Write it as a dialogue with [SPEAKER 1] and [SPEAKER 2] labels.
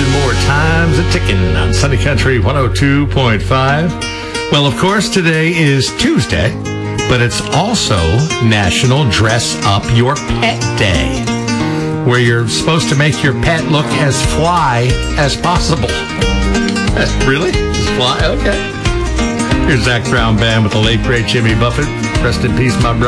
[SPEAKER 1] and more times a ticking on Sunny Country 102.5. Well, of course, today is Tuesday, but it's also National Dress Up Your Pet Day, where you're supposed to make your pet look as fly as possible. Really? Just fly? Okay. Here's Zach Brown Band with the late, great Jimmy Buffett. Rest in peace, my brother.